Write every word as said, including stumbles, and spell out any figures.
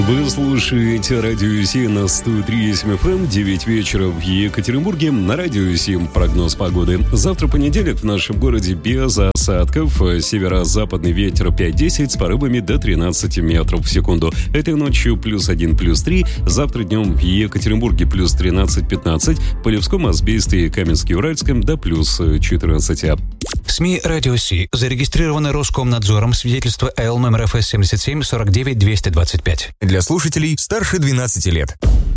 Вы слушаете Радио семь на сто три эф эм, девять вечера в Екатеринбурге. На Радио семь прогноз погоды. Завтра понедельник в нашем городе без осадков. Северо-западный ветер пять-десять с порывами до тринадцати метров в секунду. Этой ночью плюс один, плюс три. Завтра днем в Екатеринбурге плюс тринадцать-пятнадцать. Полевском, Азбесте и Каменске-Уральском до плюс четырнадцать. СМИ «Радио Си» зарегистрированы Роскомнадзором, свидетельство эл номер эф эс семьдесят семь сорок девять двести двадцать пять. Для слушателей старше двенадцати лет.